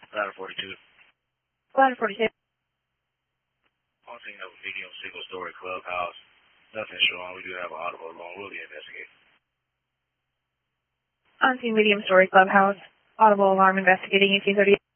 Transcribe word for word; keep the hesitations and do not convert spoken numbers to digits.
Ladder forty-two. Ladder forty-two. On scene of a medium single-story clubhouse. Nothing showing. We do have an audible alarm. We'll be investigating. On scene medium story clubhouse. Audible alarm investigating E T thirty.